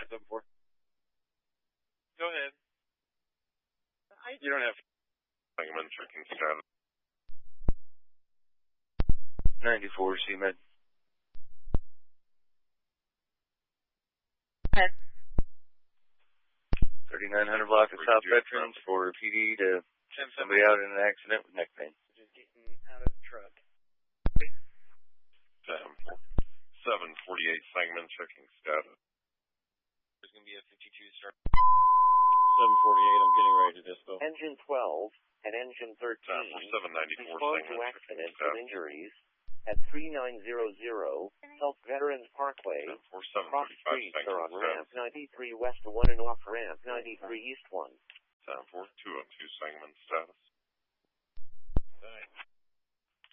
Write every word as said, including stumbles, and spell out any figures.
seven four. Go ahead. I, you don't have... Segment checking status. ninety-four, C-Med. thirty-nine hundred block of South Veterans for P D to send somebody out in an accident with neck pain. Just getting out of the truck. seven forty-eight segment checking status. There's going to be a fifty-two start. seven forty-eight, I'm getting ready to dispo. Engine twelve and engine thirteen seven ninety-four respond to accidents and injuries at three nine zero zero South Veterans Parkway, cross streets are on ramp ninety-three west to one and off ramp ninety-three east one. seven four two oh two segment status. Bye.